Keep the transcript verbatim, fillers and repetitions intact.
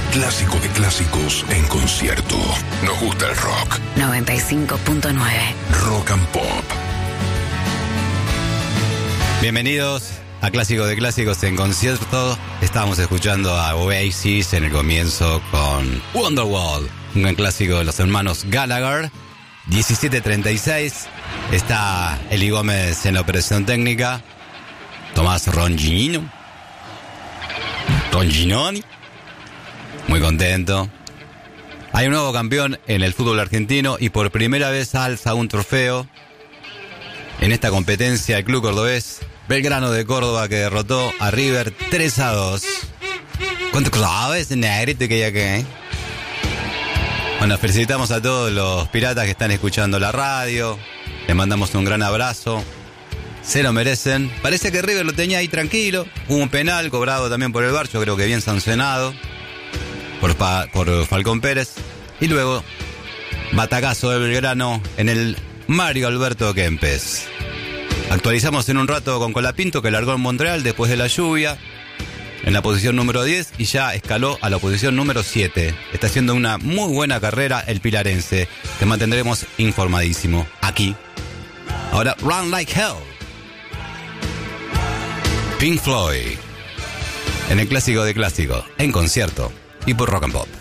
clásico de clásicos en concierto. Nos gusta el rock. noventa y cinco punto nueve. Rock and Pop. Bienvenidos a Clásico de Clásicos en concierto. Estábamos escuchando a Oasis en el comienzo con Wonderwall, un gran clásico de los hermanos Gallagher. diecisiete treinta y seis. Está Eli Gómez en la operación técnica. Tomás Ronginino. Ronginoni. Muy contento. Hay un nuevo campeón en el fútbol argentino y por primera vez alza un trofeo en esta competencia el club cordobés Belgrano de Córdoba, que derrotó a River tres a dos. ¿Cuántos claves, negrito, que ya que? Bueno, felicitamos a todos los piratas que están escuchando la radio. Les mandamos un gran abrazo. Se lo merecen. Parece que River lo tenía ahí tranquilo. Hubo un penal cobrado también por el V A R, yo creo que bien sancionado por, pa- por Falcón Pérez. Y luego, batacazo de Belgrano en el Mario Alberto Kempes. Actualizamos en un rato con Colapinto, que largó en Montreal después de la lluvia, en la posición número diez, y ya escaló a la posición número siete. Está haciendo una muy buena carrera el pilarense. Te mantendremos informadísimo aquí. Ahora, Run Like Hell. Pink Floyd. En el clásico de clásicos, en concierto y por Rock and Pop.